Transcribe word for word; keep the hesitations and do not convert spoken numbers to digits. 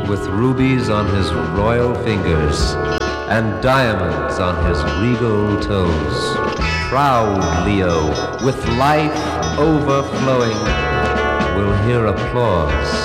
with rubies on his royal fingers and diamonds on his regal toes. Proud Leo, with life overflowing, will hear applause